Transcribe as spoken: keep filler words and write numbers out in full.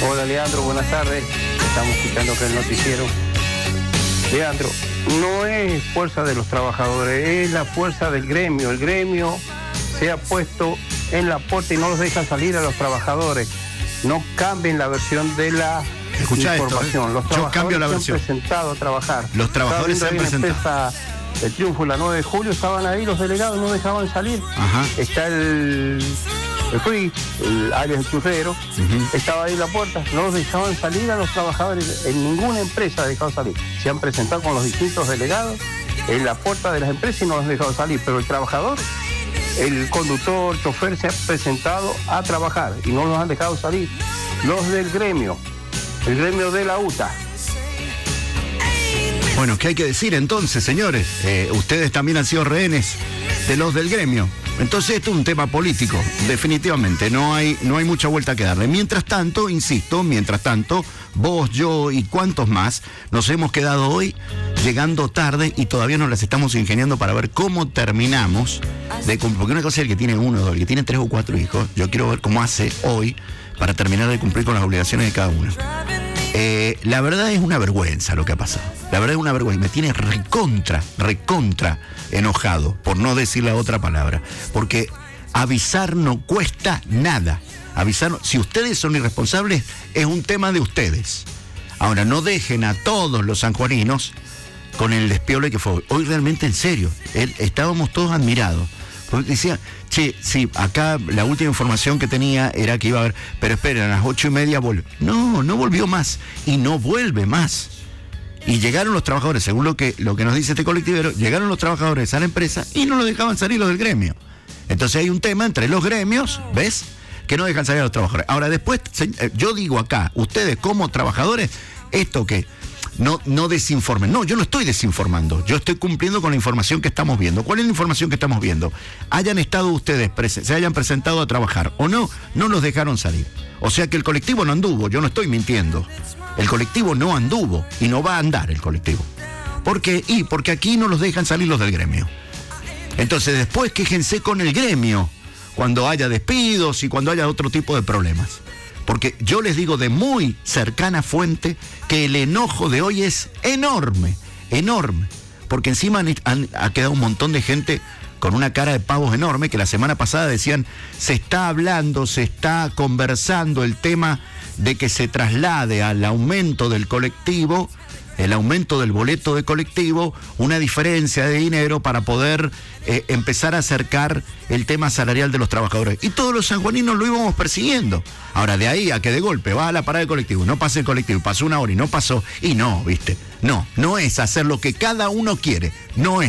Hola Leandro, buenas tardes. Estamos escuchando acá el noticiero. Leandro, no es fuerza de los trabajadores, es la fuerza del gremio. El gremio se ha puesto en la puerta y no los deja salir a los trabajadores. No cambien la versión de la Escucha información. Esto, ¿eh? Los Yo cambio la trabajadores se versión. han presentado a trabajar. Los trabajadores se han presentado. Empresa, el Triunfo, la nueve de julio, estaban ahí los delegados, no dejaban salir. Ajá. Está el, el F I, el alias el churrero, Uh-huh. estaba ahí en la puerta, no los dejaban salir a los trabajadores, en ninguna empresa dejaban salir. Se han presentado con los distintos delegados en la puerta de las empresas y no los dejaban salir, pero el trabajador, el conductor, chofer, se ha presentado a trabajar y no los han dejado salir. Los del gremio, el gremio de la U T A. Bueno, ¿qué hay que decir entonces, señores? Eh, ustedes también han sido rehenes de los del gremio. Entonces esto es un tema político, definitivamente. No hay, no hay mucha vuelta que darle. Mientras tanto, insisto, mientras tanto, vos, yo y cuantos más nos hemos quedado hoy llegando tarde y todavía nos las estamos ingeniando para ver cómo terminamos de cumplir. Porque una cosa es el que tiene uno o dos, el que tiene tres o cuatro hijos. Yo quiero ver cómo hace hoy para terminar de cumplir con las obligaciones de cada uno. Eh, la verdad es una vergüenza lo que ha pasado. La verdad es una vergüenza. Me tiene recontra, recontra enojado, por no decir la otra palabra. Porque avisar no cuesta nada. Avisar, si ustedes son irresponsables, es un tema de ustedes. Ahora, no dejen a todos los sanjuaninos con el despiole que fue hoy. Hoy realmente, en serio, él, estábamos todos admirados. Porque decía, che, sí, acá la última información que tenía era que iba a haber, pero esperen, a las ocho y media vuelve. No, no volvió más y no vuelve más. Y llegaron los trabajadores, según lo que, lo que nos dice este colectivero, llegaron los trabajadores a la empresa y no lo dejaban salir los del gremio. Entonces hay un tema entre los gremios, ¿ves?, que no dejan salir a los trabajadores. Ahora después, yo digo acá, ustedes como trabajadores, esto que no, no desinformen. No, yo no estoy desinformando, yo estoy cumpliendo con la información que estamos viendo. ¿Cuál es la información que estamos viendo? Hayan estado ustedes, se hayan presentado a trabajar o no, no los dejaron salir. O sea que el colectivo no anduvo, yo no estoy mintiendo. El colectivo no anduvo y no va a andar el colectivo. ¿Por qué? Y porque aquí no los dejan salir los del gremio. Entonces después quéjense con el gremio cuando haya despidos y cuando haya otro tipo de problemas. Porque yo les digo de muy cercana fuente que el enojo de hoy es enorme, enorme. Porque encima han, han, ha quedado un montón de gente con una cara de pavos enorme que la semana pasada decían, se está hablando, se está conversando el tema de que se traslade al aumento del colectivo, el aumento del boleto de colectivo, una diferencia de dinero para poder eh, empezar a acercar el tema salarial de los trabajadores. Y todos los sanjuaninos lo íbamos persiguiendo. Ahora, de ahí a que de golpe va a la parada del colectivo, no pasa el colectivo, pasó una hora y no pasó, y no, ¿viste? No, no es hacer lo que cada uno quiere, no es.